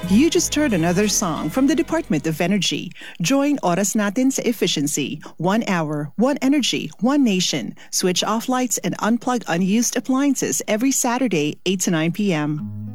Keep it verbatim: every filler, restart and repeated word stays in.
You just heard another song from the Department of Energy. Join Oras Natin sa Efficiency. One hour, one energy, one nation. Switch off lights and unplug unused appliances every Saturday, eight to nine p.m.